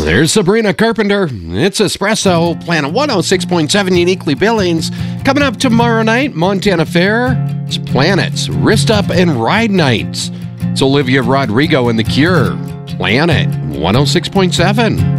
There's Sabrina Carpenter. It's Espresso, Planet 106.7 Uniquely Billings. Coming up tomorrow night, Montana Fair. It's Planets, Wrist Up and Ride Nights. It's Olivia Rodrigo and The Cure. Planet 106.7.